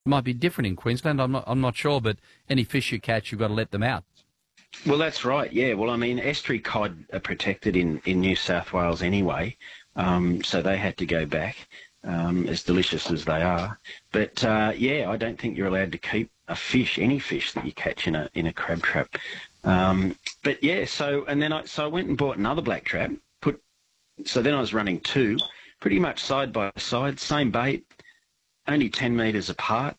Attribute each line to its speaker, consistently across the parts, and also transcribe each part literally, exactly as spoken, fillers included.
Speaker 1: Might be different in Queensland. I'm not. I'm not sure, but any fish you catch, you've got to let them out.
Speaker 2: Well, that's right, yeah. Well, I mean, estuary cod are protected in, in New South Wales anyway, um, so they had to go back, um, as delicious as they are. But, uh, yeah, I don't think you're allowed to keep a fish, any fish that you catch in a in a crab trap. Um, but, yeah, so and then I, so I went and bought another black trap. Put So then I was running two, pretty much side by side, same bait, only ten metres apart.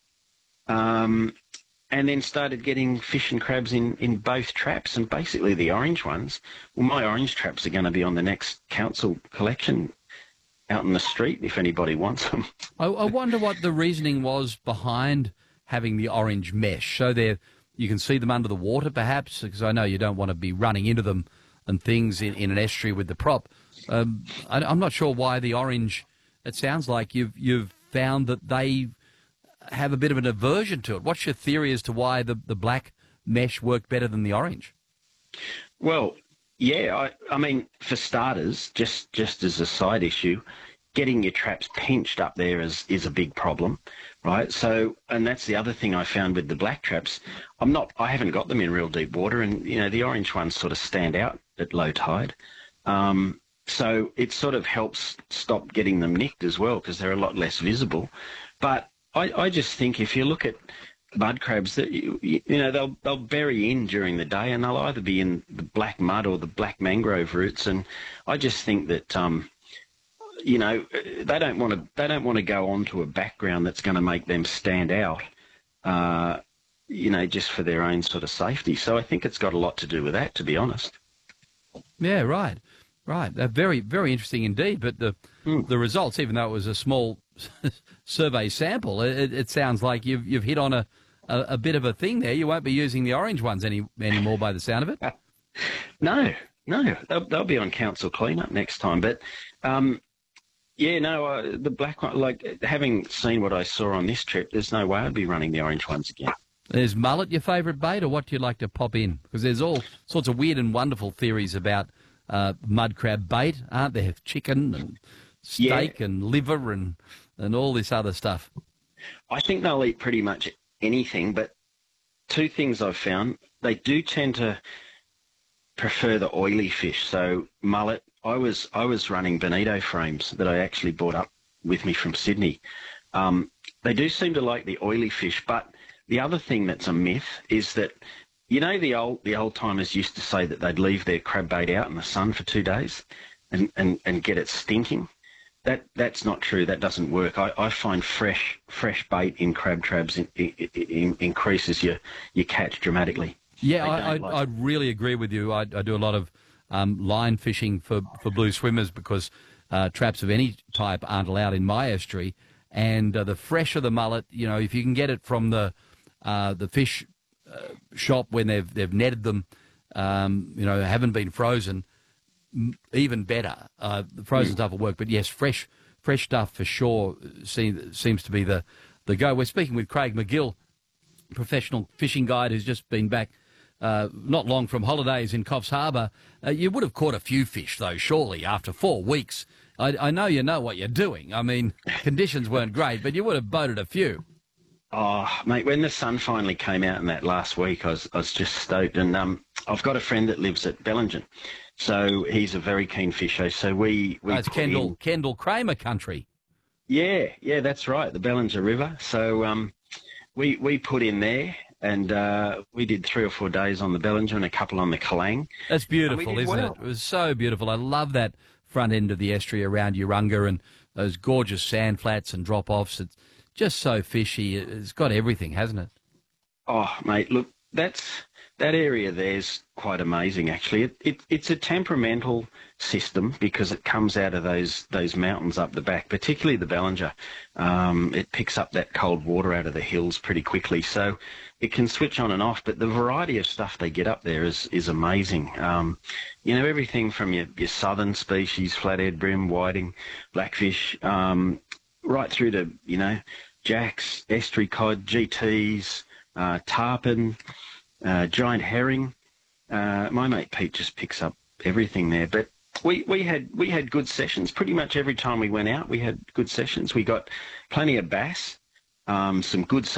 Speaker 2: Um, and then started getting fish and crabs in, in both traps, and basically the orange ones. Well, my orange traps are going to be on the next council collection out in the street if anybody wants them.
Speaker 1: I, I wonder what the reasoning was behind having the orange mesh. So there, you can see them under the water, perhaps, because I know you don't want to be running into them and things in, in an estuary with the prop. Um, I, I'm not sure why the orange. It sounds like you've you've found that they have a bit of an aversion to it. What's your theory as to why the, the black mesh worked better than the orange?
Speaker 2: Well, yeah, I, I mean, for starters, just just as a side issue, getting your traps pinched up there is, is a big problem, right? So, and that's the other thing I found with the black traps. I'm not, I haven't got them in real deep water, and, you know, the orange ones sort of stand out at low tide. Um, so it sort of helps stop getting them nicked as well, because they're a lot less visible. But I, I just think if you look at mud crabs, that you, you know they'll they'll bury in during the day, and they'll either be in the black mud or the black mangrove roots. And I just think that um, you know they don't want to they don't want to go onto a background that's going to make them stand out, uh, you know, just for their own sort of safety. So I think it's got a lot to do with that, to be honest.
Speaker 1: Yeah, right, right. Uh, very very interesting indeed. But the mm. the results, even though it was a small survey sample, it, it sounds like you've you've hit on a, a, a bit of a thing there. You won't be using the orange ones any anymore by the sound of it.
Speaker 2: No, no, they'll, they'll be on council cleanup next time. But um, yeah, no, uh, the black one, like having seen what I saw on this trip, there's no way I'd be running the orange ones again.
Speaker 1: Is mullet your favourite bait, or what do you like to pop in? Because there's all sorts of weird and wonderful theories about uh, mud crab bait, aren't there? Chicken and steak yeah. and liver and and all this other stuff.
Speaker 2: I think they'll eat pretty much anything, but two things I've found, they do tend to prefer the oily fish. So mullet, I was I was running bonito frames that I actually brought up with me from Sydney. Um, they do seem to like the oily fish, but the other thing that's a myth is that, you know, the old the old timers used to say that they'd leave their crab bait out in the sun for two days and, and, and get it stinking. That that's not true. That doesn't work. I, I find fresh fresh bait in crab traps in, in, in, increases your, your catch dramatically.
Speaker 1: Yeah, I, I, like I really agree with you. I, I do a lot of um, line fishing for, for blue swimmers because uh, traps of any type aren't allowed in my estuary. And uh, the fresher the mullet, you know, if you can get it from the uh, the fish uh, shop when they've they've netted them, um, you know, haven't been frozen, even better. Uh, the frozen mm. stuff will work, but yes, fresh fresh stuff for sure seems, seems to be the, the go. We're speaking with Craig Magill, professional fishing guide who's just been back uh, not long from holidays in Coffs Harbour. Uh, you would have caught a few fish, though, surely, after four weeks. I, I know you know what you're doing. I mean, conditions weren't great, but you would have boated a few.
Speaker 2: Oh, mate, when the sun finally came out in that last week, I was, I was just stoked. And um, I've got a friend that lives at Bellingen. So he's a very keen fisher. So we... we
Speaker 1: oh, it's Kendall, in... Kendall Kramer country.
Speaker 2: Yeah, yeah, that's right, the Bellinger River. So um, we we put in there and uh, we did three or four days on the Bellinger and a couple on the Kalang.
Speaker 1: That's beautiful, isn't well. it? It was so beautiful. I love that front end of the estuary around Urunga and those gorgeous sand flats and drop-offs. It's just so fishy. It's got everything, hasn't it?
Speaker 2: Oh, mate, look, that's... That area there's quite amazing, actually. It, it, it's a temperamental system because it comes out of those those mountains up the back, particularly the Bellinger. Um, it picks up that cold water out of the hills pretty quickly, so it can switch on and off. But the variety of stuff they get up there is is amazing. Um, you know, everything from your, your southern species, flathead brim, whiting, blackfish, um, right through to, you know, jacks, estuary cod, G Ts, uh, tarpon, Uh, giant herring. Uh, my mate Pete just picks up everything there. But we, we had we had good sessions. Pretty much every time we went out, we had good sessions. We got plenty of bass, um, some good